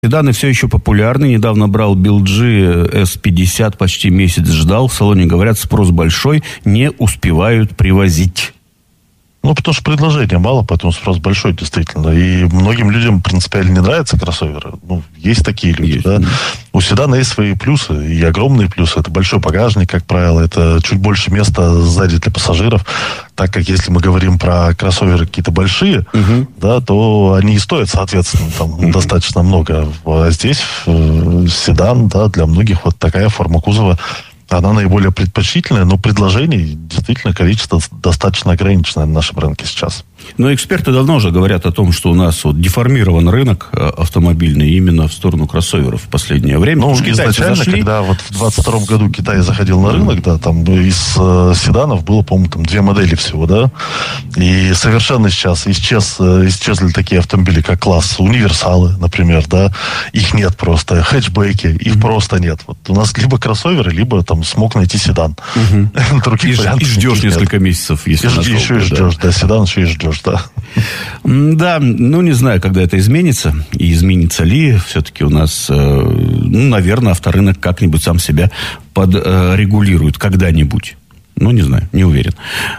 Седаны все еще популярны. Недавно брал BeLG S50, почти месяц ждал. В салоне, говорят, спрос большой, не успевают привозить. Ну, потому что предложения мало, поэтому спрос большой, действительно. И многим людям принципиально не нравятся кроссоверы. Ну, есть такие люди, есть, да. У седана есть свои плюсы, и огромные плюсы. Это большой багажник, как правило, это чуть больше места сзади для пассажиров. Так как если мы говорим про кроссоверы какие-то большие, да, то они и стоят, соответственно, там достаточно много. А здесь седан, да, для многих вот такая форма кузова, она наиболее предпочтительная, но предложений действительно количество достаточно ограниченное на нашем рынке сейчас. Но эксперты давно уже говорят о том, что у нас вот деформирован рынок автомобильный именно в сторону кроссоверов в последнее время. Ну, изначально, когда вот в 22 году Китай заходил на рынок, да, там из седанов было, по-моему, там 2 модели всего, да, и совершенно сейчас исчезли такие автомобили, как класс универсалы, например, да, их нет просто, хэтчбеки, их просто нет. Вот у нас либо кроссоверы, либо там смог найти седан. Других вариантов и ждешь несколько месяцев, если нашел. Еще и ждешь, да, седан еще и ждешь. Да. Да, ну не знаю, когда это изменится, и изменится ли. Все-таки у нас, наверное, авторынок как-нибудь сам себя подрегулирует когда-нибудь. Ну, не знаю, не уверен.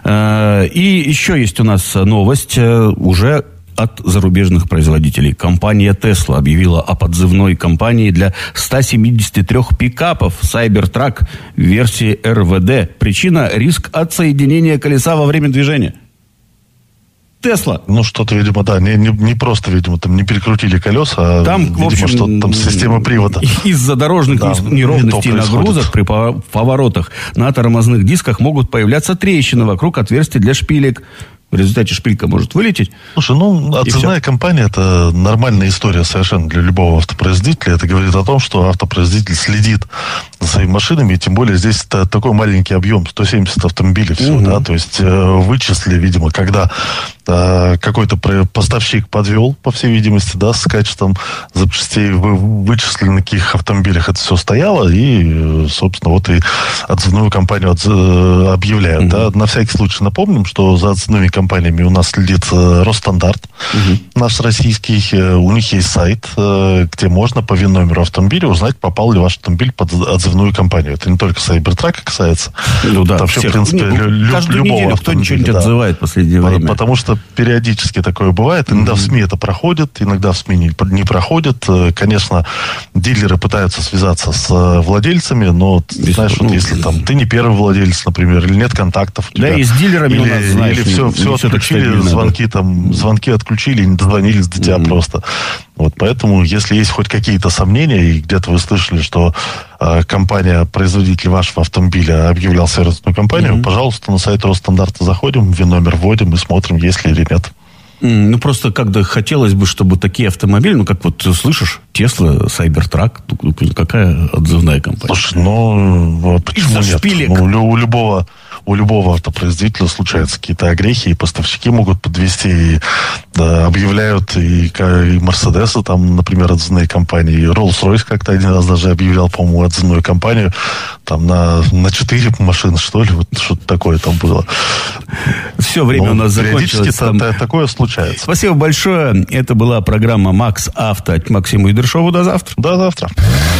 И еще есть у нас новость уже от зарубежных производителей. Компания Tesla объявила о подзывной кампании для 173 пикапов Cybertruck версии РВД. Причина – риск отсоединения колеса во время движения. Тесла. Ну, что-то, видимо, да, не просто, видимо, там не перекрутили колеса, а, там, видимо, в общем, что-то там с системой привода. Из-за дорожных неровностей и нагрузок при поворотах на тормозных дисках могут появляться трещины вокруг отверстий для шпилек. В результате шпилька может вылететь. Слушай, отзывная компания – это нормальная история совершенно для любого автопроизводителя. Это говорит о том, что автопроизводитель следит за своими машинами, и тем более здесь такой маленький объем, 170 автомобилей всего, да, то есть вычислили, видимо, когда какой-то поставщик подвел, по всей видимости, да, с качеством запчастей, вычислили, на каких автомобилях это все стояло, и, собственно, вот и отзывную компанию объявляют, да. На всякий случай напомним, что за отзывными компаниями у нас следит Росстандарт, наш российский. У них есть сайт, где можно по ВИН-номеру автомобиля узнать, попал ли ваш автомобиль под отзывную компанию. Это не только Cybertruck касается. Ну да, вообще, в принципе, каждую любого неделю кто ничего-нибудь отзывает в последнее время. Потому что периодически такое бывает. Иногда в СМИ это проходит, иногда в СМИ не проходит. Конечно, дилеры пытаются связаться с владельцами, но, знаешь, вот если там ты не первый владелец, например, или нет контактов у тебя. Да, и с дилерами у нас, знаешь, или все отключили, звонки отключили, не дозвонились до тебя просто. Вот, поэтому, если есть хоть какие-то сомнения, и где-то вы слышали, что компания-производитель вашего автомобиля объявлял сервисную компанию, пожалуйста, на сайт Росстандарта заходим, ВИН-номер вводим и смотрим, есть ли или нет. Ну, просто когда хотелось бы, чтобы такие автомобили, ну, как вот ты слышишь, Tesla, Cybertruck, какая отзывная компания? Слушай, почему нет? Шпилек. У любого автопроизводителя случаются какие-то огрехи, и поставщики могут подвести, и объявляют и Мерседесы, там, например, отзывные компании, и Rolls-Royce как-то один раз даже объявлял, по-моему, отзывную компанию, там, на 4 машины, что ли, вот что-то такое там было. Все, время у нас закончилось. Периодически такое случается. Спасибо большое. Это была программа «Макс Авто». Максиму Идершову. До завтра. До завтра.